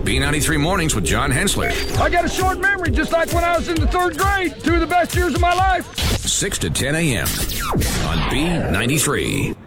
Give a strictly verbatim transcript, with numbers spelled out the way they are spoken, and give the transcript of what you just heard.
B ninety-three Mornings with John Hensler. I got a short memory, just like when I was in the third grade. Two of the best years of my life. six to ten a.m. on B ninety-three.